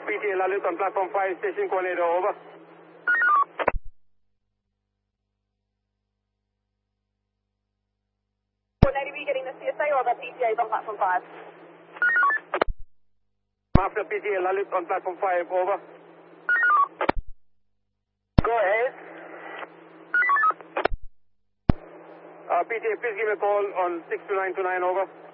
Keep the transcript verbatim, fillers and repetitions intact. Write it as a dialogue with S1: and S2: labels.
S1: P T A Lalit on platform five, station Coronado, over.
S2: Coronado, are you getting the C S A or the P T As on platform five?
S1: After P T A Lalit on platform five, over.
S3: Go ahead.
S1: Uh, P T A, please give me a call on six two nine two nine, over.